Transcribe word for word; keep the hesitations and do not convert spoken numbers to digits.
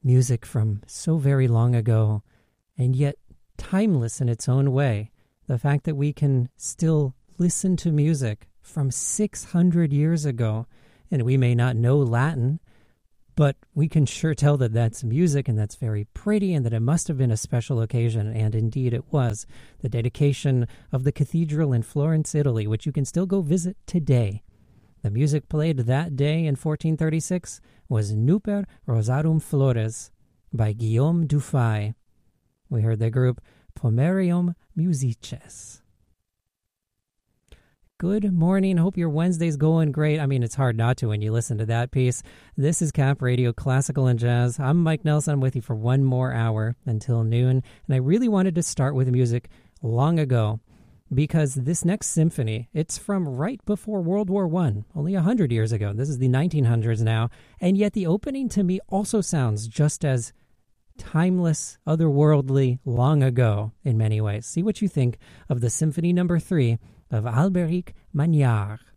music from so very long ago, and yet timeless in its own way. The fact that we can still listen to music from six hundred years ago, and we may not know Latin, but we can sure tell that that's music and that's very pretty and that it must have been a special occasion, and indeed it was. The dedication of the cathedral in Florence, Italy, which you can still go visit today. The music played that day in fourteen thirty-six was Nuper Rosarum Flores by Guillaume Dufay. We heard the group Pomerium Musices. Good morning. Hope your Wednesday's going great. I mean, it's hard not to when you listen to that piece. This is Cap Radio, Classical and Jazz. I'm Mike Nelson. I'm with you for one more hour until noon. And I really wanted to start with music long ago because this next symphony, it's from right before World War One, only one hundred years ago. This is the nineteen hundreds now. And yet the opening to me also sounds just as timeless, otherworldly, long ago in many ways. See what you think of the Symphony Number Three of Alberic Magnard.